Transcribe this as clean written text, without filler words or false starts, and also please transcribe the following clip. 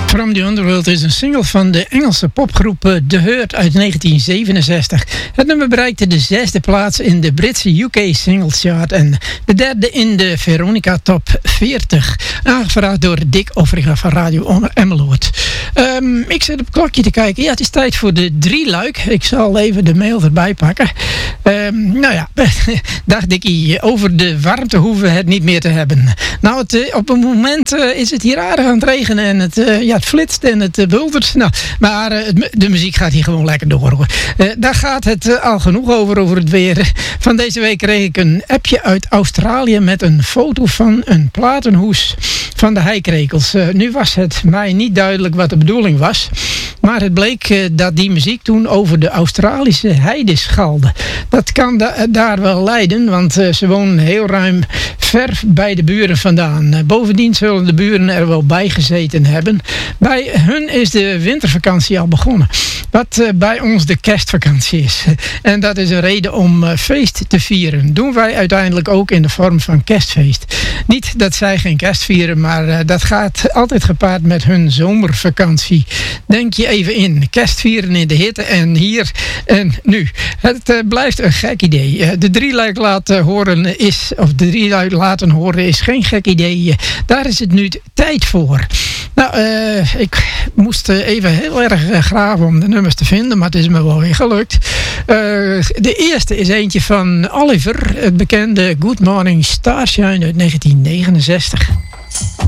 From the Underworld is een single van de Engelse popgroep The Hurt uit 1967. Het nummer bereikte de 6e plaats in de Britse UK Singles Chart en de 3e in de Veronica Top 40. Aangevraagd door Dick Offriga van Radio Emmeloord. Ik zit op het klokje te kijken. Ja, het is tijd voor de 3-luik. Ik zal even de mail erbij pakken. Dag Dickie, over de warmte hoeven we het niet meer te hebben. Nou, op het moment is het hier aardig aan het regenen en het flitst en het buldert. Nou, maar de muziek gaat hier gewoon lekker door, hoor. Daar gaat het al genoeg over het weer. Van deze week kreeg ik een appje uit Australië met een foto van een platenhoes van de heikrekels. Nu was het mij niet duidelijk wat de bedoeling was. Maar het bleek dat die muziek toen over de Australische heide schalde. Dat kan daar wel leiden, want ze wonen heel ruim ver bij de buren vandaan. Bovendien zullen de buren er wel bij gezeten hebben. Bij hun is de wintervakantie al begonnen. Wat bij ons de kerstvakantie is. En dat is een reden om feest te vieren. Doen wij uiteindelijk ook in de vorm van kerstfeest. Niet dat zij geen kerst vieren, maar dat gaat altijd gepaard met hun zomervakantie. Denk je even in. Kerst vieren in de hitte en hier en nu. Het blijft een gek idee. De 3-luik laten horen is geen gek idee. Daar is het nu tijd voor. Nou, ik moest even heel erg graven om de nummers te vinden, maar het is me wel weer gelukt. De eerste is eentje van Oliver, het bekende Good Morning Starshine uit 1969.